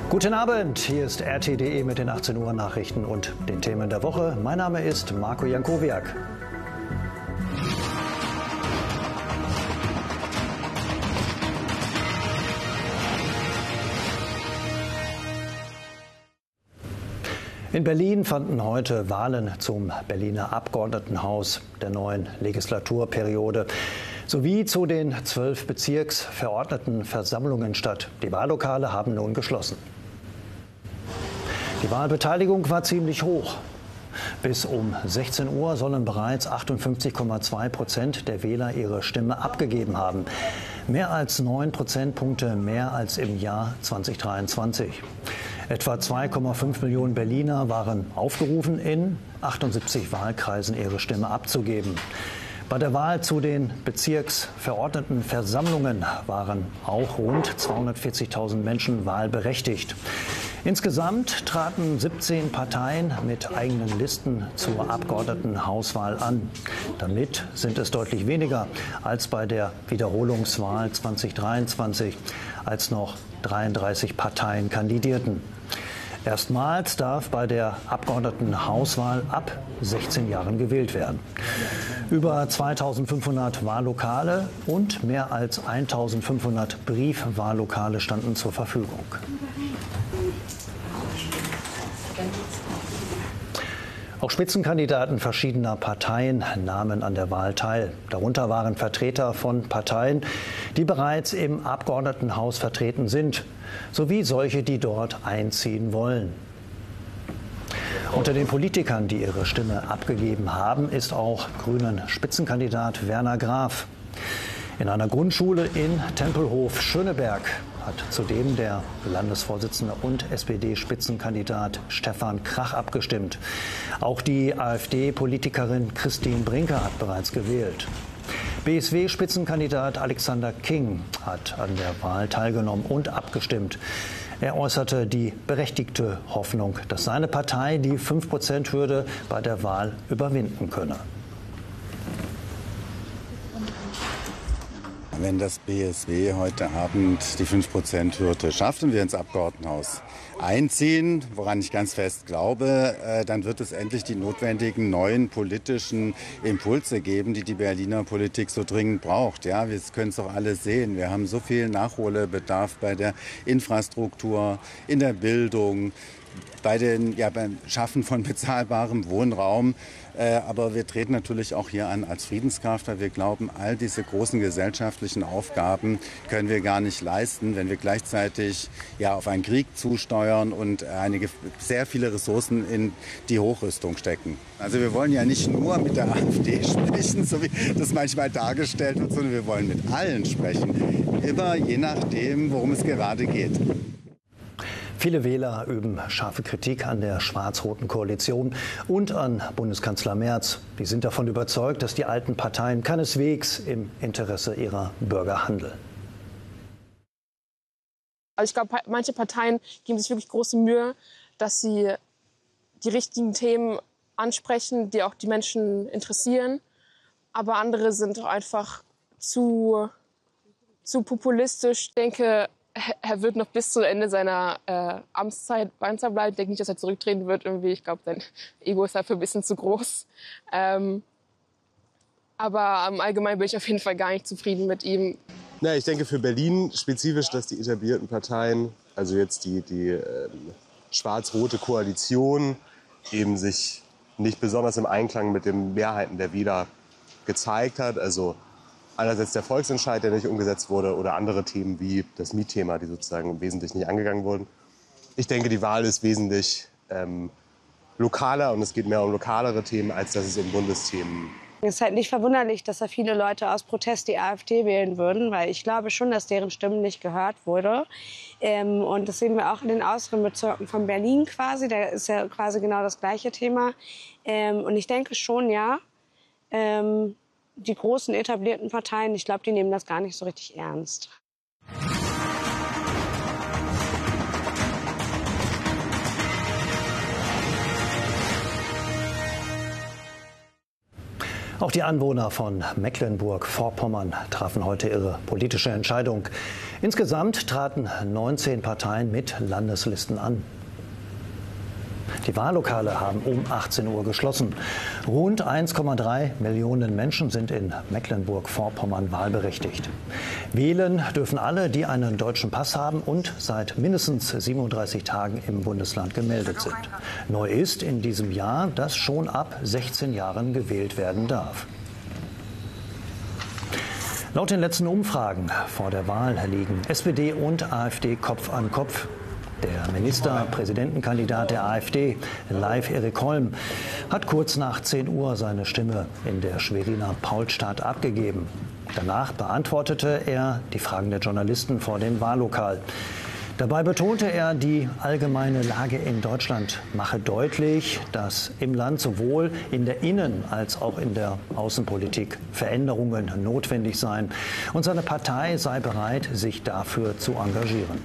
Guten Abend, hier ist RT.de mit den 18 Uhr Nachrichten und den Themen der Woche. Mein Name ist Marco Jankowiak. In Berlin fanden heute Wahlen zum Berliner Abgeordnetenhaus der neuen Legislaturperiode sowie zu den 12 Bezirksverordnetenversammlungen statt. Die Wahllokale haben nun geschlossen. Die Wahlbeteiligung war ziemlich hoch. Bis um 16 Uhr sollen bereits 58,2% der Wähler ihre Stimme abgegeben haben. Mehr als 9 Prozentpunkte mehr als im Jahr 2023. Etwa 2,5 Millionen Berliner waren aufgerufen, in 78 Wahlkreisen ihre Stimme abzugeben. Bei der Wahl zu den Bezirksverordnetenversammlungen waren auch rund 240.000 Menschen wahlberechtigt. Insgesamt traten 17 Parteien mit eigenen Listen zur Abgeordnetenhauswahl an. Damit sind es deutlich weniger als bei der Wiederholungswahl 2023, als noch 33 Parteien kandidierten. Erstmals darf bei der Abgeordnetenhauswahl ab 16 Jahren gewählt werden. Über 2.500 Wahllokale und mehr als 1.500 Briefwahllokale standen zur Verfügung. Auch Spitzenkandidaten verschiedener Parteien nahmen an der Wahl teil. Darunter waren Vertreter von Parteien, die bereits im Abgeordnetenhaus vertreten sind, sowie solche, die dort einziehen wollen. Unter den Politikern, die ihre Stimme abgegeben haben, ist auch Grünen Spitzenkandidat Werner Graf. In einer Grundschule in Tempelhof-Schöneberg hat zudem der Landesvorsitzende und SPD-Spitzenkandidat Stefan Krach abgestimmt. Auch die AfD-Politikerin Christine Brinker hat bereits gewählt. BSW-Spitzenkandidat Alexander King hat an der Wahl teilgenommen und abgestimmt. Er äußerte die berechtigte Hoffnung, dass seine Partei die 5%-Hürde bei der Wahl überwinden könne. Wenn das BSW heute Abend die 5%-Hürde schafft und wir ins Abgeordnetenhaus einziehen, woran ich ganz fest glaube, dann wird es endlich die notwendigen neuen politischen Impulse geben, die die Berliner Politik so dringend braucht. Ja, wir können es doch alle sehen. Wir haben so viel Nachholbedarf bei der Infrastruktur, in der Bildung, beim Schaffen von bezahlbarem Wohnraum. Aber wir treten natürlich auch hier an als Friedenskraft, weil wir glauben, all diese großen gesellschaftlichen Aufgaben können wir gar nicht leisten, wenn wir gleichzeitig auf einen Krieg zusteuern und sehr viele Ressourcen in die Hochrüstung stecken. Also wir wollen ja nicht nur mit der AfD sprechen, so wie das manchmal dargestellt wird, sondern wir wollen mit allen sprechen. Immer je nachdem, worum es gerade geht. Viele Wähler üben scharfe Kritik an der schwarz-roten Koalition und an Bundeskanzler Merz. Die sind davon überzeugt, dass die alten Parteien keineswegs im Interesse ihrer Bürger handeln. Also ich glaube, manche Parteien geben sich wirklich große Mühe, dass sie die richtigen Themen ansprechen, die auch die Menschen interessieren. Aber andere sind doch einfach zu populistisch. Ich denke, er wird noch bis zu Ende seiner Amtszeit Kanzler bleiben. Ich denke nicht, dass er zurücktreten wird. Irgendwie. Ich glaube, sein Ego ist dafür ein bisschen zu groß. Aber im Allgemeinen bin ich auf jeden Fall gar nicht zufrieden mit ihm. Na, ich denke für Berlin spezifisch, dass die etablierten Parteien, also jetzt die schwarz-rote Koalition, eben sich nicht besonders im Einklang mit den Mehrheiten der Wähler gezeigt hat. Also einerseits der Volksentscheid, der nicht umgesetzt wurde, oder andere Themen wie das Mietthema, die sozusagen wesentlich nicht angegangen wurden. Ich denke, die Wahl ist wesentlich lokaler und es geht mehr um lokalere Themen, als dass es um Bundesthemen. Es ist halt nicht verwunderlich, dass da viele Leute aus Protest die AfD wählen würden, weil ich glaube schon, dass deren Stimmen nicht gehört wurde. Und das sehen wir auch in den äußeren Bezirken von Berlin quasi. Da ist ja quasi genau das gleiche Thema. Und ich denke schon, ja, die großen etablierten Parteien, ich glaube, die nehmen das gar nicht so richtig ernst. Auch die Anwohner von Mecklenburg-Vorpommern trafen heute ihre politische Entscheidung. Insgesamt traten 19 Parteien mit Landeslisten an. Die Wahllokale haben um 18 Uhr geschlossen. Rund 1,3 Millionen Menschen sind in Mecklenburg-Vorpommern wahlberechtigt. Wählen dürfen alle, die einen deutschen Pass haben und seit mindestens 37 Tagen im Bundesland gemeldet sind. Neu ist in diesem Jahr, dass schon ab 16 Jahren gewählt werden darf. Laut den letzten Umfragen vor der Wahl liegen SPD und AfD Kopf an Kopf. Der Ministerpräsidentenkandidat der AfD, Leif Erik Holm, hat kurz nach 10 Uhr seine Stimme in der Schweriner Paulstadt abgegeben. Danach beantwortete er die Fragen der Journalisten vor dem Wahllokal. Dabei betonte er, die allgemeine Lage in Deutschland mache deutlich, dass im Land sowohl in der Innen- als auch in der Außenpolitik Veränderungen notwendig seien. Und seine Partei sei bereit, sich dafür zu engagieren.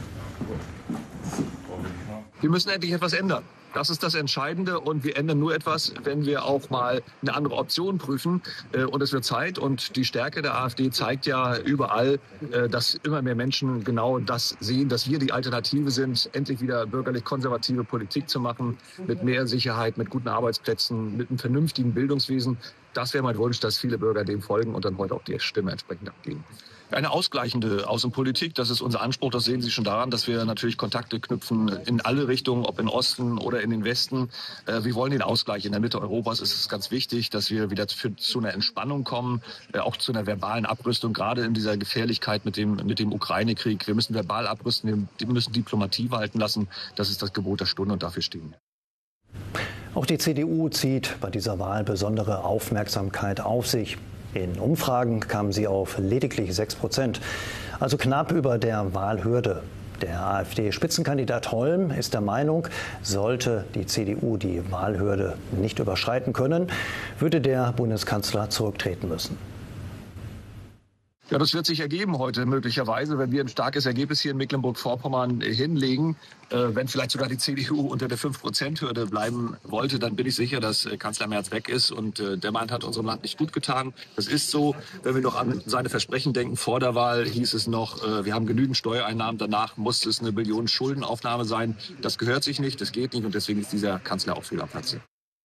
Wir müssen endlich etwas ändern. Das ist das Entscheidende und wir ändern nur etwas, wenn wir auch mal eine andere Option prüfen. Und es wird Zeit und die Stärke der AfD zeigt ja überall, dass immer mehr Menschen genau das sehen, dass wir die Alternative sind, endlich wieder bürgerlich-konservative Politik zu machen, mit mehr Sicherheit, mit guten Arbeitsplätzen, mit einem vernünftigen Bildungswesen. Das wäre mein Wunsch, dass viele Bürger dem folgen und dann heute auch die Stimme entsprechend abgeben. Eine ausgleichende Außenpolitik, das ist unser Anspruch. Das sehen Sie schon daran, dass wir natürlich Kontakte knüpfen in alle Richtungen, ob in Osten oder in den Westen. Wir wollen den Ausgleich. In der Mitte Europas ist es ganz wichtig, dass wir wieder zu einer Entspannung kommen, auch zu einer verbalen Abrüstung, gerade in dieser Gefährlichkeit mit dem Ukraine-Krieg. Wir müssen verbal abrüsten, wir müssen Diplomatie walten lassen. Das ist das Gebot der Stunde und dafür stehen wir. Auch die CDU zieht bei dieser Wahl besondere Aufmerksamkeit auf sich. In Umfragen kamen sie auf lediglich 6%, also knapp über der Wahlhürde. Der AfD-Spitzenkandidat Holm ist der Meinung, sollte die CDU die Wahlhürde nicht überschreiten können, würde der Bundeskanzler zurücktreten müssen. Ja, das wird sich ergeben heute möglicherweise, wenn wir ein starkes Ergebnis hier in Mecklenburg-Vorpommern hinlegen. Wenn vielleicht sogar die CDU unter der 5%-Hürde bleiben wollte, dann bin ich sicher, dass Kanzler Merz weg ist. Und der Mann hat unserem Land nicht gut getan. Das ist so. Wenn wir noch an seine Versprechen denken, vor der Wahl hieß es noch, wir haben genügend Steuereinnahmen. Danach muss es eine Billion Schuldenaufnahme sein. Das gehört sich nicht, das geht nicht. Und deswegen ist dieser Kanzler auch fehl am Platz.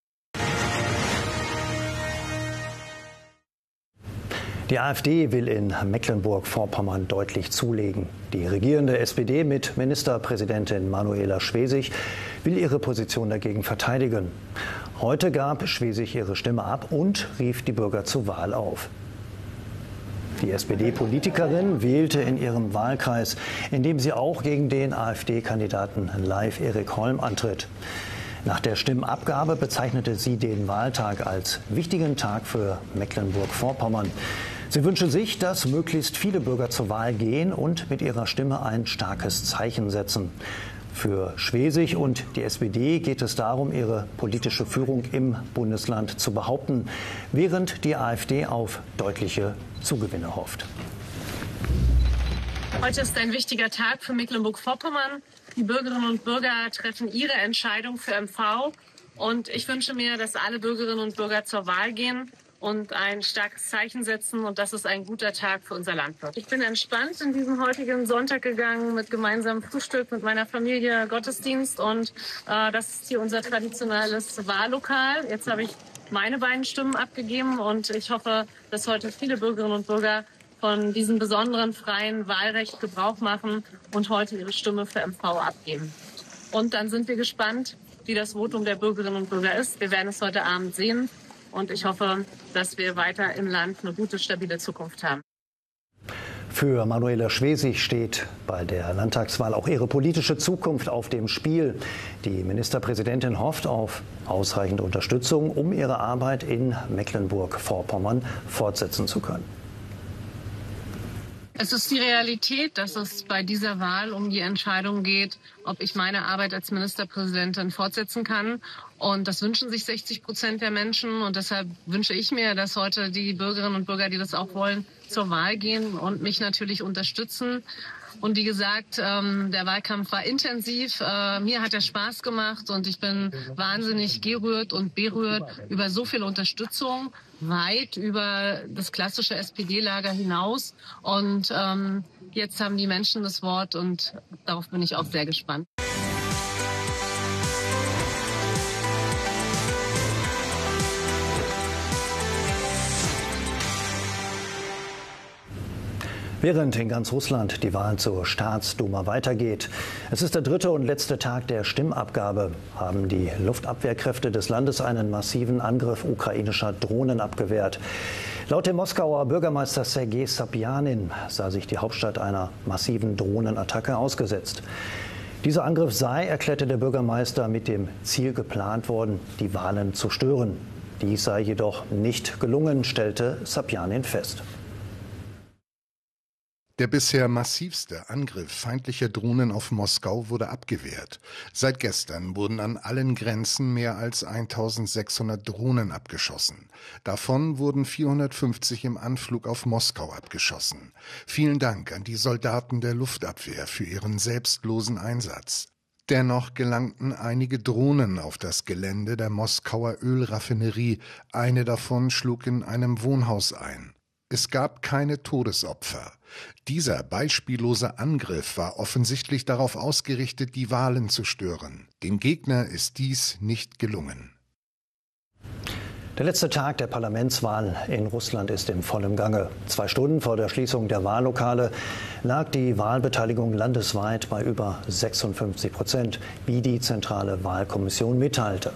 Die AfD will in Mecklenburg-Vorpommern deutlich zulegen. Die regierende SPD mit Ministerpräsidentin Manuela Schwesig will ihre Position dagegen verteidigen. Heute gab Schwesig ihre Stimme ab und rief die Bürger zur Wahl auf. Die SPD-Politikerin wählte in ihrem Wahlkreis, in dem sie auch gegen den AfD-Kandidaten Leif Erik Holm antritt. Nach der Stimmabgabe bezeichnete sie den Wahltag als wichtigen Tag für Mecklenburg-Vorpommern. Sie wünsche sich, dass möglichst viele Bürger zur Wahl gehen und mit ihrer Stimme ein starkes Zeichen setzen. Für Schwesig und die SPD geht es darum, ihre politische Führung im Bundesland zu behaupten, während die AfD auf deutliche Zugewinne hofft. Heute ist ein wichtiger Tag für Mecklenburg-Vorpommern. Die Bürgerinnen und Bürger treffen ihre Entscheidung für MV. Und ich wünsche mir, dass alle Bürgerinnen und Bürger zur Wahl gehen und ein starkes Zeichen setzen. Und dass es ein guter Tag für unser Land wird. Ich bin entspannt in diesen heutigen Sonntag gegangen mit gemeinsamem Frühstück mit meiner Familie, Gottesdienst. Und das ist hier unser traditionelles Wahllokal. Jetzt habe ich meine beiden Stimmen abgegeben. Und ich hoffe, dass heute viele Bürgerinnen und Bürger von diesem besonderen freien Wahlrecht Gebrauch machen und heute ihre Stimme für MV abgeben. Und dann sind wir gespannt, wie das Votum der Bürgerinnen und Bürger ist. Wir werden es heute Abend sehen und ich hoffe, dass wir weiter im Land eine gute, stabile Zukunft haben. Für Manuela Schwesig steht bei der Landtagswahl auch ihre politische Zukunft auf dem Spiel. Die Ministerpräsidentin hofft auf ausreichende Unterstützung, um ihre Arbeit in Mecklenburg-Vorpommern fortsetzen zu können. Es ist die Realität, dass es bei dieser Wahl um die Entscheidung geht, ob ich meine Arbeit als Ministerpräsidentin fortsetzen kann. Und das wünschen sich 60% der Menschen. Und deshalb wünsche ich mir, dass heute die Bürgerinnen und Bürger, die das auch wollen, zur Wahl gehen und mich natürlich unterstützen. Und wie gesagt, der Wahlkampf war intensiv. Mir hat er Spaß gemacht und ich bin wahnsinnig gerührt und berührt über so viel Unterstützung, weit über das klassische SPD-Lager hinaus. Und jetzt haben die Menschen das Wort und darauf bin ich auch sehr gespannt. Während in ganz Russland die Wahl zur Staatsduma weitergeht, es ist der dritte und letzte Tag der Stimmabgabe, haben die Luftabwehrkräfte des Landes einen massiven Angriff ukrainischer Drohnen abgewehrt. Laut dem Moskauer Bürgermeister Sergei Sobjanin sah sich die Hauptstadt einer massiven Drohnenattacke ausgesetzt. Dieser Angriff sei, erklärte der Bürgermeister, mit dem Ziel geplant worden, die Wahlen zu stören. Dies sei jedoch nicht gelungen, stellte Sobjanin fest. Der bisher massivste Angriff feindlicher Drohnen auf Moskau wurde abgewehrt. Seit gestern wurden an allen Grenzen mehr als 1600 Drohnen abgeschossen. Davon wurden 450 im Anflug auf Moskau abgeschossen. Vielen Dank an die Soldaten der Luftabwehr für ihren selbstlosen Einsatz. Dennoch gelangten einige Drohnen auf das Gelände der Moskauer Ölraffinerie. Eine davon schlug in einem Wohnhaus ein. Es gab keine Todesopfer. Dieser beispiellose Angriff war offensichtlich darauf ausgerichtet, die Wahlen zu stören. Dem Gegner ist dies nicht gelungen. Der letzte Tag der Parlamentswahl in Russland ist im vollen Gange. 2 Stunden vor der Schließung der Wahllokale lag die Wahlbeteiligung landesweit bei über 56%, wie die Zentrale Wahlkommission mitteilte.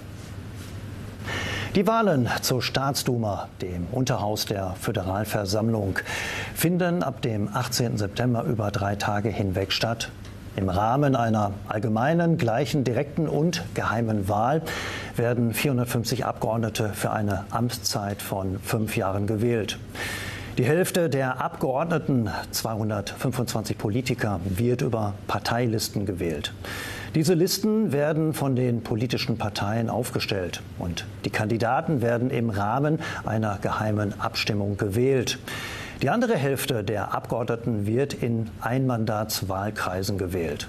Die Wahlen zur Staatsduma, dem Unterhaus der Föderalversammlung, finden ab dem 18. September über 3 Tage hinweg statt. Im Rahmen einer allgemeinen, gleichen, direkten und geheimen Wahl werden 450 Abgeordnete für eine Amtszeit von 5 Jahren gewählt. Die Hälfte der Abgeordneten, 225 Politiker, wird über Parteilisten gewählt. Diese Listen werden von den politischen Parteien aufgestellt und die Kandidaten werden im Rahmen einer geheimen Abstimmung gewählt. Die andere Hälfte der Abgeordneten wird in Einmandatswahlkreisen gewählt.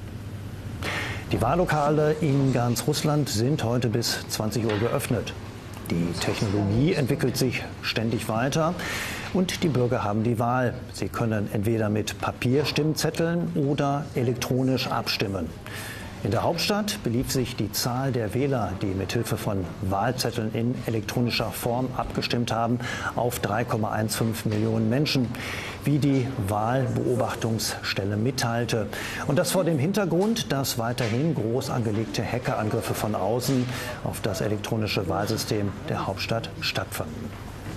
Die Wahllokale in ganz Russland sind heute bis 20 Uhr geöffnet. Die Technologie entwickelt sich ständig weiter und die Bürger haben die Wahl. Sie können entweder mit Papierstimmzetteln oder elektronisch abstimmen. In der Hauptstadt belief sich die Zahl der Wähler, die mithilfe von Wahlzetteln in elektronischer Form abgestimmt haben, auf 3,15 Millionen Menschen, wie die Wahlbeobachtungsstelle mitteilte. Und das vor dem Hintergrund, dass weiterhin groß angelegte Hackerangriffe von außen auf das elektronische Wahlsystem der Hauptstadt stattfanden.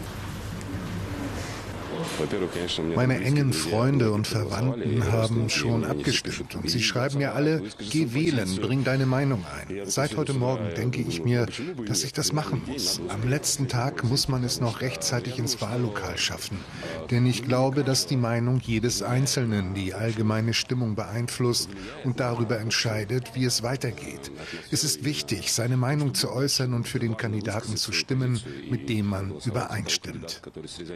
Meine engen Freunde und Verwandten haben schon abgestimmt und sie schreiben mir alle, geh wählen, bring deine Meinung ein. Seit heute Morgen denke ich mir, dass ich das machen muss. Am letzten Tag muss man es noch rechtzeitig ins Wahllokal schaffen. Denn ich glaube, dass die Meinung jedes Einzelnen die allgemeine Stimmung beeinflusst und darüber entscheidet, wie es weitergeht. Es ist wichtig, seine Meinung zu äußern und für den Kandidaten zu stimmen, mit dem man übereinstimmt.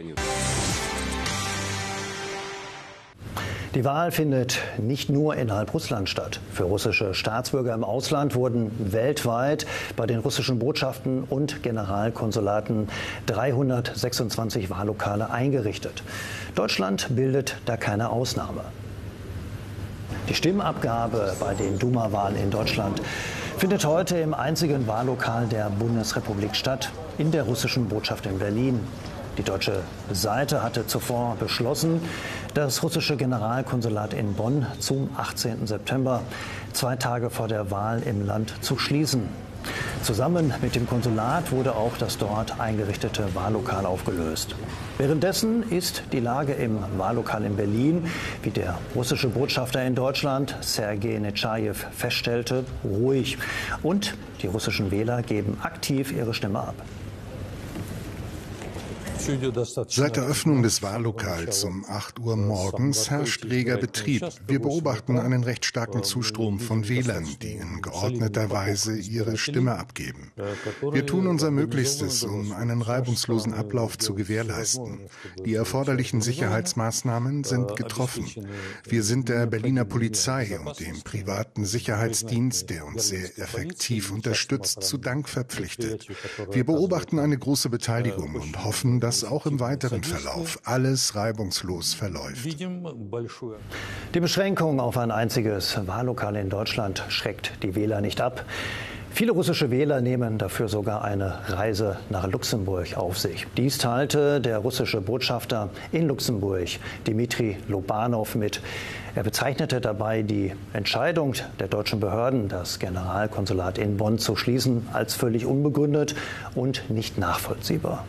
Die Wahl findet nicht nur innerhalb Russlands statt. Für russische Staatsbürger im Ausland wurden weltweit bei den russischen Botschaften und Generalkonsulaten 326 Wahllokale eingerichtet. Deutschland bildet da keine Ausnahme. Die Stimmabgabe bei den Duma-Wahlen in Deutschland findet heute im einzigen Wahllokal der Bundesrepublik statt, in der russischen Botschaft in Berlin. Die deutsche Seite hatte zuvor beschlossen, das russische Generalkonsulat in Bonn zum 18. September, 2 Tage vor der Wahl im Land, zu schließen. Zusammen mit dem Konsulat wurde auch das dort eingerichtete Wahllokal aufgelöst. Währenddessen ist die Lage im Wahllokal in Berlin, wie der russische Botschafter in Deutschland, Sergei Netschajew, feststellte, ruhig. Und die russischen Wähler geben aktiv ihre Stimme ab. Seit der Öffnung des Wahllokals um 8 Uhr morgens herrscht reger Betrieb. Wir beobachten einen recht starken Zustrom von Wählern, die in geordneter Weise ihre Stimme abgeben. Wir tun unser Möglichstes, um einen reibungslosen Ablauf zu gewährleisten. Die erforderlichen Sicherheitsmaßnahmen sind getroffen. Wir sind der Berliner Polizei und dem privaten Sicherheitsdienst, der uns sehr effektiv unterstützt, zu Dank verpflichtet. Wir beobachten eine große Beteiligung und hoffen, dass auch im weiteren Verlauf alles reibungslos verläuft. Die Beschränkung auf ein einziges Wahllokal in Deutschland schreckt die Wähler nicht ab. Viele russische Wähler nehmen dafür sogar eine Reise nach Luxemburg auf sich. Dies teilte der russische Botschafter in Luxemburg, Dmitri Lobanov, mit. Er bezeichnete dabei die Entscheidung der deutschen Behörden, das Generalkonsulat in Bonn zu schließen, als völlig unbegründet und nicht nachvollziehbar.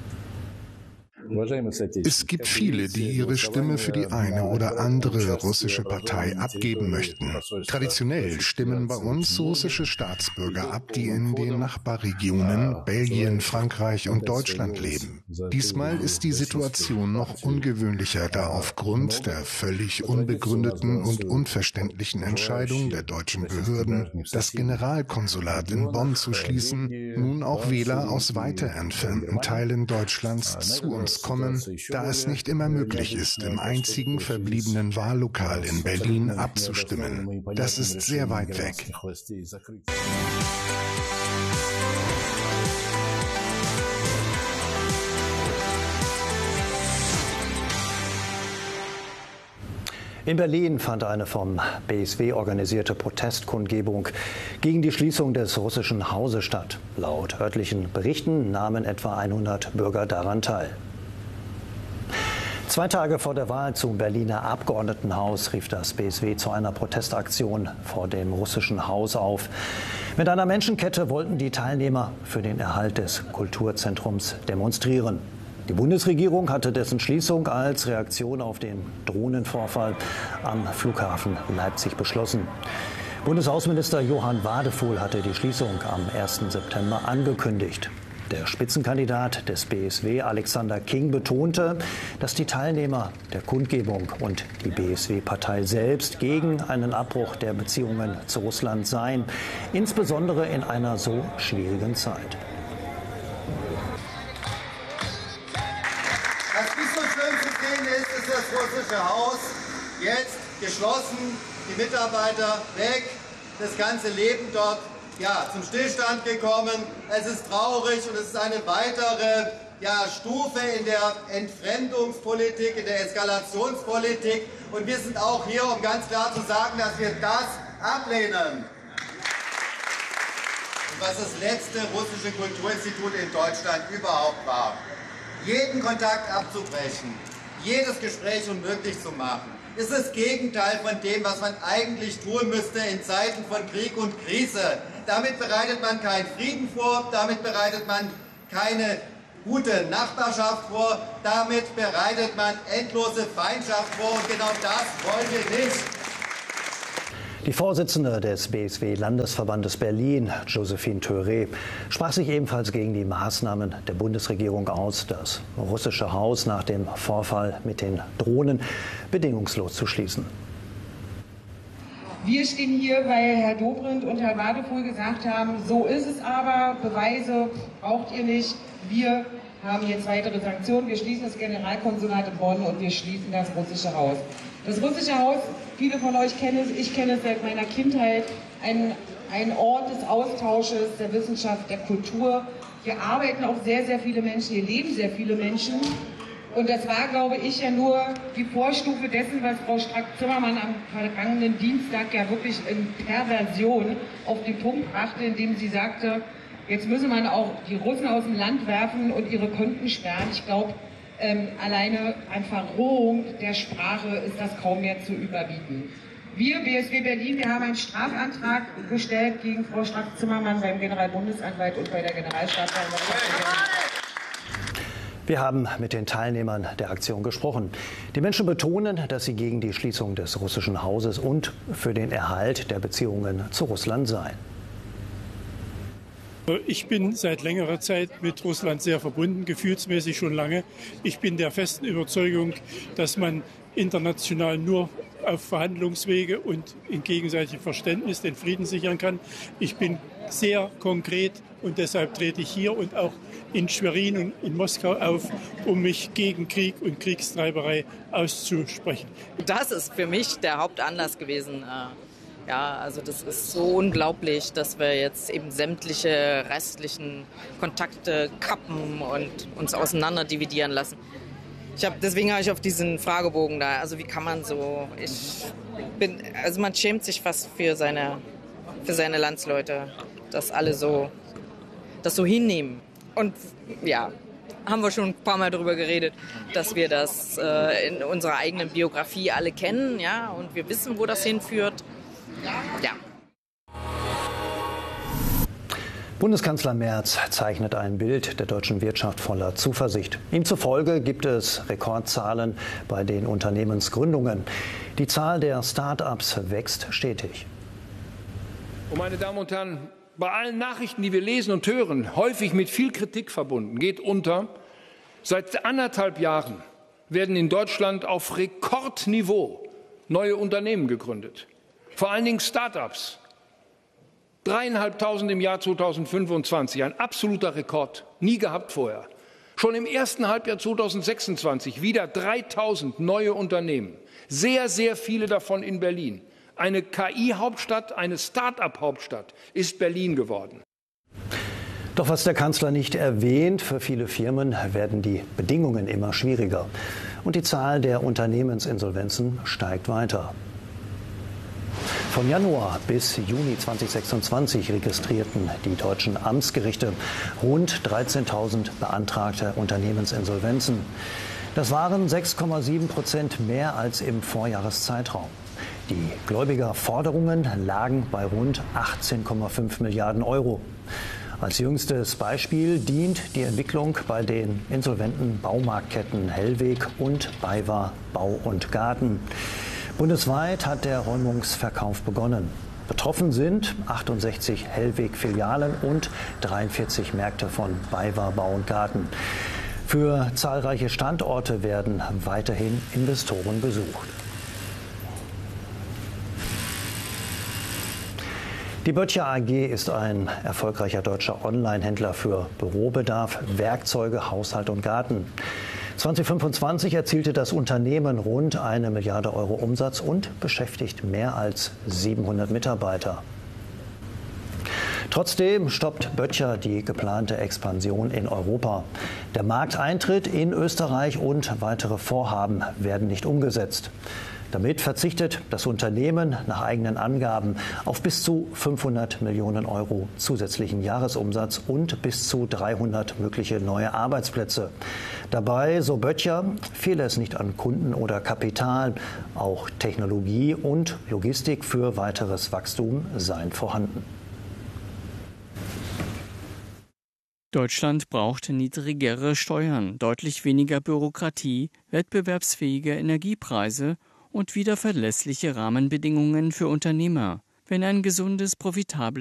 Es gibt viele, die ihre Stimme für die eine oder andere russische Partei abgeben möchten. Traditionell stimmen bei uns russische Staatsbürger ab, die in den Nachbarregionen Belgien, Frankreich und Deutschland leben. Diesmal ist die Situation noch ungewöhnlicher, da aufgrund der völlig unbegründeten und unverständlichen Entscheidung der deutschen Behörden, das Generalkonsulat in Bonn zu schließen, nun auch Wähler aus weiter entfernten Teilen Deutschlands zu uns kommen, da es nicht immer möglich ist, im einzigen verbliebenen Wahllokal in Berlin abzustimmen. Das ist sehr weit weg. In Berlin fand eine vom BSW organisierte Protestkundgebung gegen die Schließung des russischen Hauses statt. Laut örtlichen Berichten nahmen etwa 100 Bürger daran teil. 2 Tage vor der Wahl zum Berliner Abgeordnetenhaus rief das BSW zu einer Protestaktion vor dem russischen Haus auf. Mit einer Menschenkette wollten die Teilnehmer für den Erhalt des Kulturzentrums demonstrieren. Die Bundesregierung hatte dessen Schließung als Reaktion auf den Drohnenvorfall am Flughafen Leipzig beschlossen. Bundesaußenminister Johann Wadefuhl hatte die Schließung am 1. September angekündigt. Der Spitzenkandidat des BSW, Alexander King, betonte, dass die Teilnehmer der Kundgebung und die BSW-Partei selbst gegen einen Abbruch der Beziehungen zu Russland seien, insbesondere in einer so schwierigen Zeit. Was nicht so schön zu sehen ist, ist das russische Haus jetzt geschlossen, die Mitarbeiter weg, das ganze Leben dort zum Stillstand gekommen. Es ist traurig und es ist eine weitere Stufe in der Entfremdungspolitik, in der Eskalationspolitik. Und wir sind auch hier, um ganz klar zu sagen, dass wir das ablehnen. Und was das letzte russische Kulturinstitut in Deutschland überhaupt war. Jeden Kontakt abzubrechen, jedes Gespräch unmöglich zu machen, ist das Gegenteil von dem, was man eigentlich tun müsste in Zeiten von Krieg und Krise. Damit bereitet man keinen Frieden vor, damit bereitet man keine gute Nachbarschaft vor, damit bereitet man endlose Feindschaft vor und genau das wollen wir nicht. Die Vorsitzende des BSW-Landesverbandes Berlin, Josephine Theuret, sprach sich ebenfalls gegen die Maßnahmen der Bundesregierung aus, das russische Haus nach dem Vorfall mit den Drohnen bedingungslos zu schließen. Wir stehen hier, weil Herr Dobrindt und Herr Wadefuhl gesagt haben, so ist es aber, Beweise braucht ihr nicht. Wir haben jetzt weitere Sanktionen, wir schließen das Generalkonsulat in Bonn und wir schließen das russische Haus. Das russische Haus, viele von euch kennen es, ich kenne es seit meiner Kindheit, ein Ort des Austausches, der Wissenschaft, der Kultur. Hier arbeiten auch sehr, sehr viele Menschen, hier leben sehr viele Menschen. Und das war, glaube ich, ja nur die Vorstufe dessen, was Frau Strack-Zimmermann am vergangenen Dienstag ja wirklich in Perversion auf den Punkt brachte, indem sie sagte, jetzt müsse man auch die Russen aus dem Land werfen und ihre Konten sperren. Ich glaube, alleine an Verrohung der Sprache ist das kaum mehr zu überbieten. Wir, BSW Berlin, wir haben einen Strafantrag gestellt gegen Frau Strack-Zimmermann beim Generalbundesanwalt und bei der Generalstaatsanwaltschaft. Wir haben mit den Teilnehmern der Aktion gesprochen. Die Menschen betonen, dass sie gegen die Schließung des russischen Hauses und für den Erhalt der Beziehungen zu Russland seien. Ich bin seit längerer Zeit mit Russland sehr verbunden, gefühlsmäßig schon lange. Ich bin der festen Überzeugung, dass man international nur auf Verhandlungswege und in gegenseitigem Verständnis den Frieden sichern kann. Ich bin sehr konkret und deshalb trete ich hier und auch in Schwerin und in Moskau auf, um mich gegen Krieg und Kriegstreiberei auszusprechen. Das ist für mich der Hauptanlass gewesen. Ja, also das ist so unglaublich, dass wir jetzt eben sämtliche restlichen Kontakte kappen und uns auseinander dividieren lassen. Deswegen habe ich auf diesen Fragebogen da, also wie kann man so, also man schämt sich fast für seine Landsleute, dass alle das so hinnehmen. Und ja, haben wir schon ein paar Mal darüber geredet, dass wir das in unserer eigenen Biografie alle kennen, ja, und wir wissen, wo das hinführt. Ja. Bundeskanzler Merz zeichnet ein Bild der deutschen Wirtschaft voller Zuversicht. Ihm zufolge gibt es Rekordzahlen bei den Unternehmensgründungen. Die Zahl der Start-ups wächst stetig. Und meine Damen und Herren, bei allen Nachrichten, die wir lesen und hören, häufig mit viel Kritik verbunden, geht unter: Seit 1,5 Jahren werden in Deutschland auf Rekordniveau neue Unternehmen gegründet. Vor allen Dingen Start-ups. 3.500 im Jahr 2025, ein absoluter Rekord, nie gehabt vorher. Schon im ersten Halbjahr 2026 wieder 3.000 neue Unternehmen, sehr, sehr viele davon in Berlin. Eine KI-Hauptstadt, eine Start-up-Hauptstadt ist Berlin geworden. Doch was der Kanzler nicht erwähnt, für viele Firmen werden die Bedingungen immer schwieriger. Und die Zahl der Unternehmensinsolvenzen steigt weiter. Von Januar bis Juni 2026 registrierten die deutschen Amtsgerichte rund 13.000 beantragte Unternehmensinsolvenzen. Das waren 6,7% mehr als im Vorjahreszeitraum. Die Gläubigerforderungen lagen bei rund 18,5 Milliarden Euro. Als jüngstes Beispiel dient die Entwicklung bei den insolventen Baumarktketten Hellweg und BayWa Bau und Garten. Bundesweit hat der Räumungsverkauf begonnen. Betroffen sind 68 Hellweg-Filialen und 43 Märkte von BayWa Bau und Garten. Für zahlreiche Standorte werden weiterhin Investoren besucht. Die Böttcher AG ist ein erfolgreicher deutscher Online-Händler für Bürobedarf, Werkzeuge, Haushalt und Garten. 2025 erzielte das Unternehmen rund 1 Milliarde Euro Umsatz und beschäftigt mehr als 700 Mitarbeiter. Trotzdem stoppt Böttcher die geplante Expansion in Europa. Der Markteintritt in Österreich und weitere Vorhaben werden nicht umgesetzt. Damit verzichtet das Unternehmen nach eigenen Angaben auf bis zu 500 Millionen Euro zusätzlichen Jahresumsatz und bis zu 300 mögliche neue Arbeitsplätze. Dabei, so Böttcher, fehle es nicht an Kunden oder Kapital. Auch Technologie und Logistik für weiteres Wachstum seien vorhanden. Deutschland braucht niedrigere Steuern, deutlich weniger Bürokratie, wettbewerbsfähige Energiepreise und wieder verlässliche Rahmenbedingungen für Unternehmer. Wenn ein gesundes, profitables